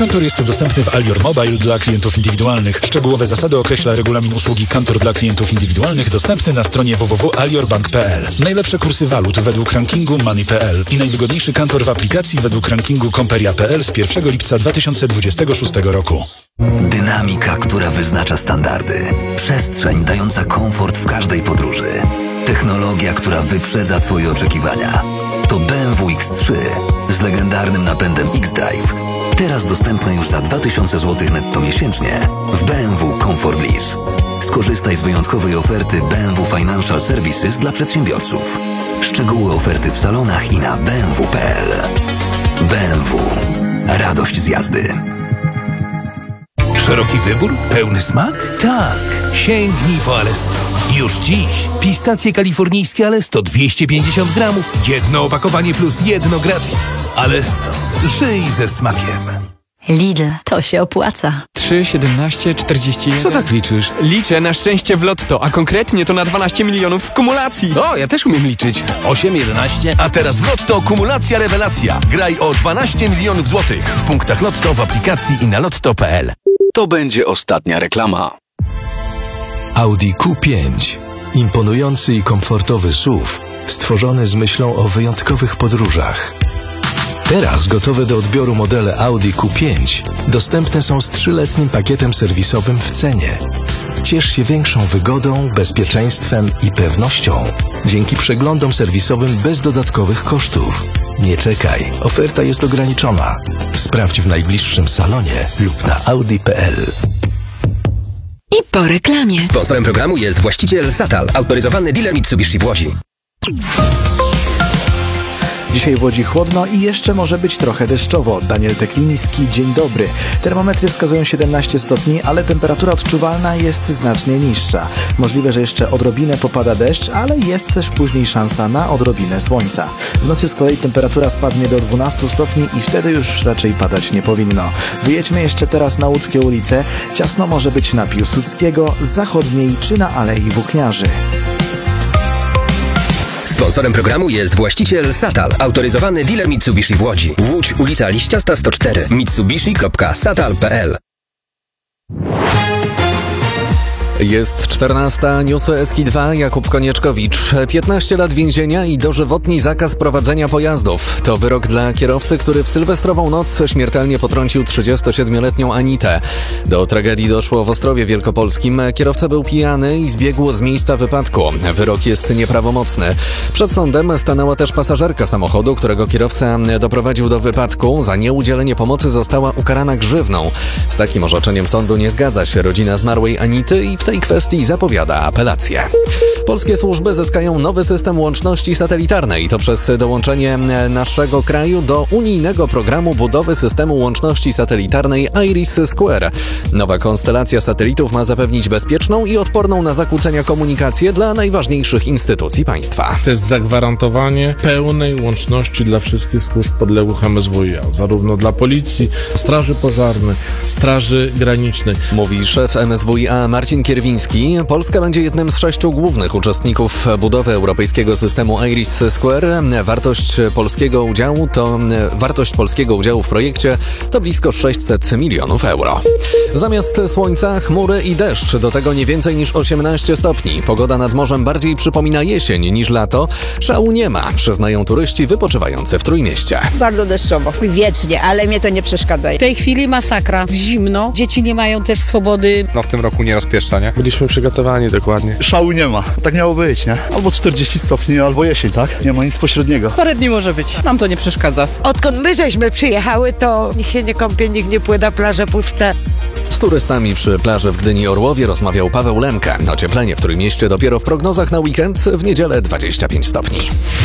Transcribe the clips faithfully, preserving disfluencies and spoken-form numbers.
Kantor jest dostępny w Alior Mobile dla klientów indywidualnych. Szczegółowe zasady określa regulamin usługi Kantor dla klientów indywidualnych dostępny na stronie w w w kropka alior bank kropka p l. Najlepsze kursy walut według rankingu Money kropka p l i najwygodniejszy kantor w aplikacji według rankingu Komperia kropka p l z pierwszego lipca dwa tysiące dwudziestego szóstego roku. Dynamika, która wyznacza standardy. Przestrzeń dająca komfort w każdej podróży. Technologia, która wyprzedza Twoje oczekiwania. To B M W X trzy z legendarnym napędem X-Drive. Teraz dostępne już za dwa tysiące złotych netto miesięcznie w B M W Comfort Lease. Skorzystaj z wyjątkowej oferty B M W Financial Services dla przedsiębiorców. Szczegóły oferty w salonach i na b m w kropka p l. B M W. Radość z jazdy. Szeroki wybór? Pełny smak? Tak! Sięgnij po Alesto. Już dziś pistacje kalifornijskie Alesto dwieście pięćdziesiąt gramów, jedno opakowanie plus jedno gratis. Alesto. Żyj ze smakiem. Lidl, to się opłaca. trzy, siedemnaście, czterdzieści jeden. Co tak liczysz? Liczę na szczęście w lotto, a konkretnie to na dwanaście milionów w kumulacji. O, ja też umiem liczyć. osiem, jedenaście. A teraz w Lotto kumulacja rewelacja. Graj o dwanaście milionów złotych w punktach Lotto, w aplikacji i na lotto kropka p l. To będzie ostatnia reklama. Audi Q pięć. Imponujący i komfortowy S U V, stworzony z myślą o wyjątkowych podróżach. Teraz gotowe do odbioru modele Audi Q pięć dostępne są z trzyletnim pakietem serwisowym w cenie. Ciesz się większą wygodą, bezpieczeństwem i pewnością dzięki przeglądom serwisowym bez dodatkowych kosztów. Nie czekaj, oferta jest ograniczona. Sprawdź w najbliższym salonie lub na audi kropka p l. I po reklamie. Sponsorem programu jest właściciel Satal, autoryzowany dealer Mitsubishi w Łodzi. Dzisiaj w Łodzi chłodno i jeszcze może być trochę deszczowo. Daniel Tekliński, dzień dobry. Termometry wskazują siedemnaście stopni, ale temperatura odczuwalna jest znacznie niższa. Możliwe, że jeszcze odrobinę popada deszcz, ale jest też później szansa na odrobinę słońca. W nocy z kolei temperatura spadnie do dwunastu stopni i wtedy już raczej padać nie powinno. Wyjedźmy jeszcze teraz na łódzkie ulice. Ciasno może być na Piłsudskiego, Zachodniej czy na Alei Włókniarzy. Sponsorem programu jest właściciel Satal, autoryzowany dealer Mitsubishi w Łodzi. Łódź, ulica Liściasta sto cztery, mitsubishi kropka satal kropka p l. Jest czternasta, newsy S K dwa, Jakub Konieczkowicz. piętnaście lat więzienia i dożywotni zakaz prowadzenia pojazdów. To wyrok dla kierowcy, który w sylwestrową noc śmiertelnie potrącił trzydziestosiedmioletnią Anitę. Do tragedii doszło w Ostrowie Wielkopolskim. Kierowca był pijany i zbiegł z miejsca wypadku. Wyrok jest nieprawomocny. Przed sądem stanęła też pasażerka samochodu, którego kierowca doprowadził do wypadku. Za nieudzielenie pomocy została ukarana grzywną. Z takim orzeczeniem sądu nie zgadza się rodzina zmarłej Anity i w tej kwestii zapowiada apelację. Polskie służby zyskają nowy system łączności satelitarnej. To przez dołączenie naszego kraju do unijnego programu budowy systemu łączności satelitarnej IRIS Square. Nowa konstelacja satelitów ma zapewnić bezpieczną i odporną na zakłócenia komunikację dla najważniejszych instytucji państwa. To jest zagwarantowanie pełnej łączności dla wszystkich służb podległych M S W i A, zarówno dla policji, straży pożarnej, straży granicznej. Mówi szef M S W i A Marcin Kierwiński. Polska będzie jednym z sześciu głównych uczestników budowy europejskiego systemu IRIS Square. Wartość polskiego udziału to wartość polskiego udziału w projekcie to blisko sześćset milionów euro. Zamiast słońca chmury i deszcz, do tego nie więcej niż osiemnaście stopni. Pogoda nad morzem bardziej przypomina jesień niż lato. Szału nie ma, przyznają turyści wypoczywający w Trójmieście. Bardzo deszczowo, wiecznie, ale mnie to nie przeszkadza. W tej chwili masakra, zimno, dzieci nie mają też swobody. No w tym roku nie rozpieszcza, nie? Byliśmy przygotowani dokładnie. Szału nie ma. Tak miało być, nie? Albo czterdzieści stopni, albo jesień, tak? Nie ma nic pośredniego. Parę dni może być. Nam to nie przeszkadza. Odkąd my żeśmy przyjechały, to nikt się nie kąpie, nikt nie pływa, plaże puste. Z turystami przy plaży w Gdyni Orłowie rozmawiał Paweł Lemke. Ocieplenie w Trójmieście dopiero w prognozach na weekend, w niedzielę dwadzieścia pięć stopni.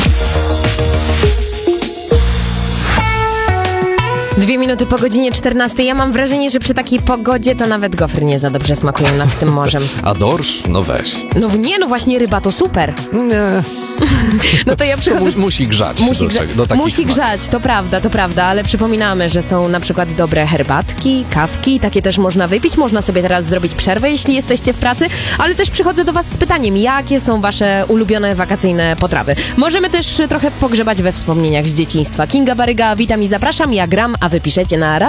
Dwie minuty po godzinie czternastej. Ja mam wrażenie, że przy takiej pogodzie to nawet gofry nie za dobrze smakują nad tym morzem. A dorsz? No weź. No nie, no właśnie ryba to super. Nie. No to ja przychodzę... To mu, musi grzać. Musi, do, grza... do musi grzać, to prawda, to prawda, ale przypominamy, że są na przykład dobre herbatki, kawki, takie też można wypić. Można sobie teraz zrobić przerwę, jeśli jesteście w pracy, ale też przychodzę do was z pytaniem, jakie są wasze ulubione wakacyjne potrawy. Możemy też trochę pogrzebać we wspomnieniach z dzieciństwa. Kinga Baryga, witam i zapraszam, ja gram, a wy piszecie na